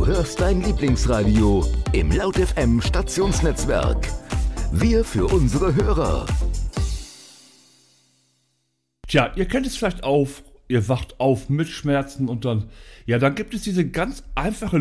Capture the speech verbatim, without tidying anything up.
Du hörst dein Lieblingsradio im Laut F M Stationsnetzwerk. Wir für unsere Hörer. Tja, ihr kennt es vielleicht auch, ihr wacht auf mit Schmerzen und dann, ja, dann gibt es diese ganz einfache